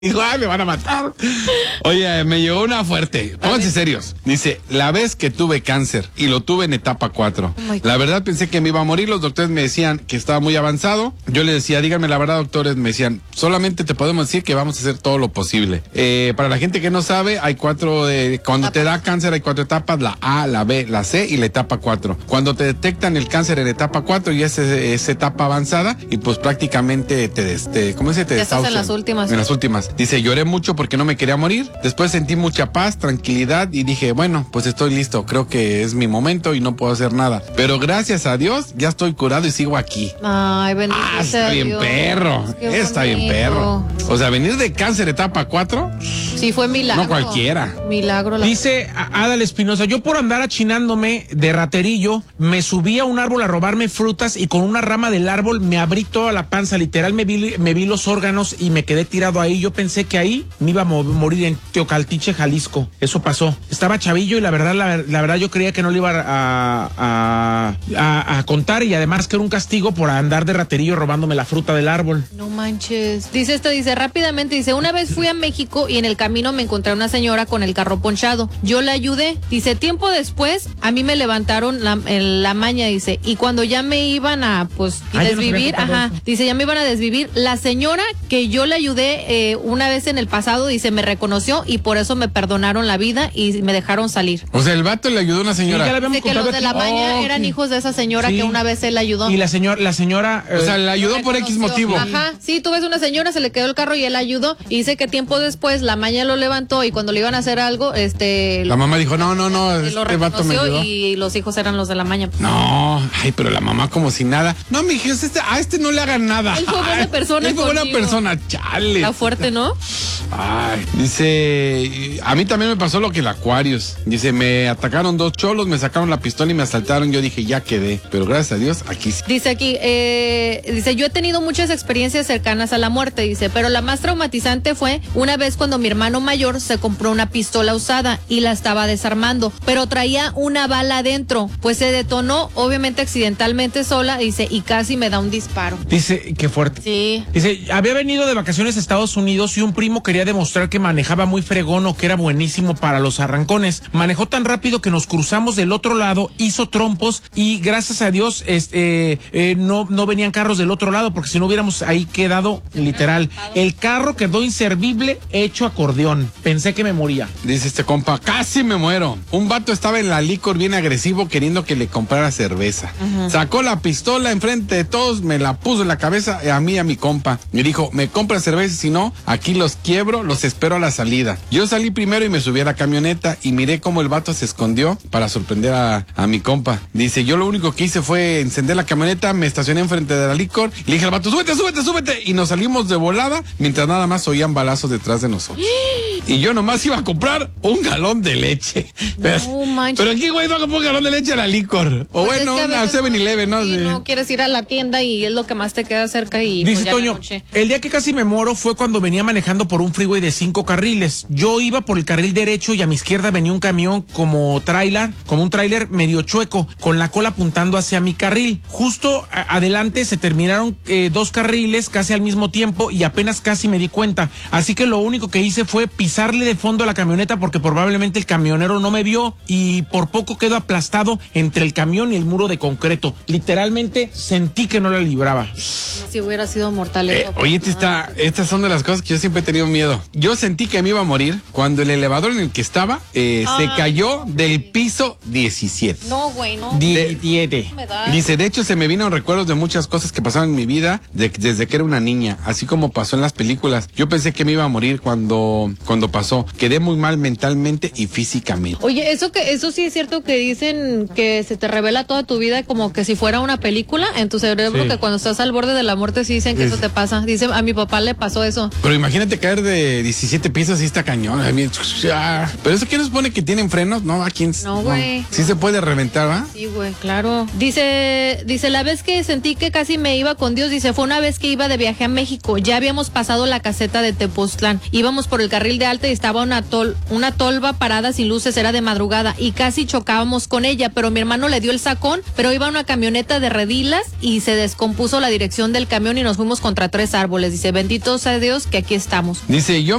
Dijo, me van a matar. Oye, me llegó una fuerte. Pónganse serios. Dice, la vez que tuve cáncer y lo tuve en etapa 4. La verdad pensé que me iba a morir. Los doctores me decían que estaba muy avanzado. Yo les decía, díganme la verdad, doctores. Me decían, solamente te podemos decir que vamos a hacer todo lo posible. Para la gente que no sabe, hay 4, cuando te da cáncer hay 4 etapas, la A, la B, la C y la etapa 4. Cuando te detectan el cáncer en etapa 4 ya es etapa avanzada y pues prácticamente ¿cómo se dice? Te estás en las últimas. En las últimas. Dice, lloré mucho porque no me quería morir. Después sentí mucha paz, tranquilidad y dije, bueno, pues estoy listo. Creo que es mi momento y no puedo hacer nada. Pero gracias a Dios ya estoy curado y sigo aquí. Ay, bendito sea está bien Dios. Perro. Está bien perro. O sea, venir de cáncer etapa 4. Sí, fue milagro. No cualquiera. Milagro. Dice Adal Espinosa, yo por andar achinándome de raterillo, me subí a un árbol a robarme frutas y con una rama del árbol me abrí toda la panza. Literal me vi los órganos y me quedé tirado ahí. Yo pensé que ahí me iba a morir en Teocaltiche, Jalisco. Eso pasó. Estaba chavillo y la verdad yo creía que no le iba a contar y además que era un castigo por andar de raterillo robándome la fruta del árbol. No manches. Dice rápidamente, dice, una vez fui a México y en el camino me encontré a una señora con el carro ponchado. Yo la ayudé. Dice, tiempo después a mí me levantaron la maña, dice, y cuando ya me iban a desvivir, dice, ya me iban a desvivir, la señora que yo le ayudé una vez en el pasado, dice, me reconoció y por eso me perdonaron la vida y me dejaron salir. O sea, el vato le ayudó a una señora. Sí, dice que los de la maña eran hijos de esa señora que una vez él ayudó. Y la señora o sea, le ayudó por X motivo. Ajá, sí, tú ves una señora, se le quedó el carro y él ayudó. Y dice que tiempo después la maña lo levantó y cuando le iban a hacer algo, la mamá dijo, no, este vato me ayudó. Y los hijos eran los de la maña. No, pero la mamá como si nada. No, mi hija, a este no le hagan nada. Él fue buena persona. Él fue buena persona, chale. Está fuerte, ¿no? Ay, dice, a mí también me pasó lo que el Aquarius. Dice, me atacaron 2 cholos, me sacaron la pistola y me asaltaron. Yo dije, ya quedé. Pero gracias a Dios, aquí sí. Dice aquí, yo he tenido muchas experiencias cercanas a la muerte, dice, pero la más traumatizante fue una vez cuando mi hermano mayor se compró una pistola usada y la estaba desarmando, pero traía una bala adentro, pues se detonó, obviamente accidentalmente sola, dice, y casi me da un disparo. Dice, qué fuerte. Sí. Dice, había venido de vacaciones a Estados Unidos y un primo quería demostrar que manejaba muy fregón o que era buenísimo para los arrancones. Manejó tan rápido que nos cruzamos del otro lado, hizo trompos y gracias a Dios no venían carros del otro lado porque si no hubiéramos ahí quedado literal. El carro quedó inservible, hecho acordeón. Pensé que me moría. Dice este compa, casi me muero. Un vato estaba en la licor bien agresivo queriendo que le comprara cerveza. Sacó la pistola enfrente de todos, me la puso en la cabeza a mí y a mi compa. Me dijo, me compra cerveza, si no, aquí los quiebro, los espero a la salida. Yo salí primero y me subí a la camioneta y miré cómo el vato se escondió para sorprender a mi compa. Dice, yo lo único que hice fue encender la camioneta, me estacioné enfrente de la licor y le dije al vato, súbete. Y nos salimos de volada mientras nada más oían balazos detrás de nosotros. Y yo nomás iba a comprar un galón de leche. Pero aquí, güey, no compro un galón de leche a la licor. O pues bueno, una 7-Eleven, ¿no? Sí, no quieres ir a la tienda y es lo que más te queda cerca y dice Toño, el día que casi me muero fue cuando venía manejando por un freeway de 5 carriles. Yo iba por el carril derecho y a mi izquierda venía un camión como un tráiler medio chueco, con la cola apuntando hacia mi carril. Justo adelante se terminaron 2 carriles casi al mismo tiempo y apenas casi me di cuenta. Así que lo único que hice fue pisarle de fondo a la camioneta porque probablemente el camionero no me vio y por poco quedó aplastado entre el camión y el muro de concreto. Literalmente sentí que no la libraba. Si hubiera sido mortal. Oye, estas son de las cosas que yo siempre he tenido miedo. Yo sentí que me iba a morir cuando el elevador en el que estaba se cayó del piso 17. No, güey, no. Dice, de hecho se me vino recuerdos de muchas cosas que pasaron en mi vida desde que era una niña, así como pasó en las películas. Yo pensé que me iba a morir cuando pasó. Quedé muy mal mentalmente y físicamente. Oye, eso sí es cierto que dicen que se te revela toda tu vida como que si fuera una película en tu cerebro, que cuando estás al borde de la muerte sí dicen que eso te pasa. Dice, a mi papá le pasó eso. Pero imagínate caer de 17 pisos y está cañón. Pero eso, ¿quién nos pone que tienen frenos? No, ¿a quién? No, güey. Sí se puede reventar, ¿va? Sí, güey, claro. Dice, la vez que sentí que casi me iba con Dios, dice, fue una vez que iba de viaje a México. Ya habíamos pasado la caseta de Tepoztlán. Íbamos por el carril de alta y estaba una tolva parada sin luces, era de madrugada y casi chocábamos con ella, pero mi hermano le dio el sacón, pero iba una camioneta de redilas y se descompuso la dirección del camión y nos fuimos contra 3 árboles. Dice, bendito sea Dios que aquí estamos. Dice, yo